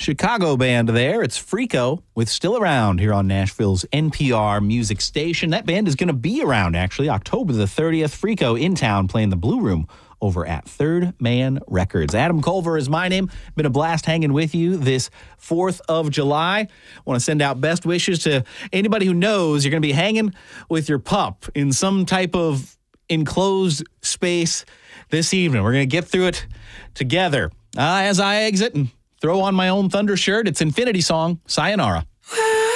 Chicago band there. It's Freako with Still Around here on Nashville's NPR music station. That band is going to be around, actually, October the 30th. Freako in town playing the Blue Room over at Third Man Records. Adam Culver is my name. Been a blast hanging with you this 4th of July. Want to send out best wishes to anybody who knows you're going to be hanging with your pup in some type of enclosed space this evening. We're going to get through it together. As I exit and throw on my own Thunder shirt, it's Infinity Song, Sayonara.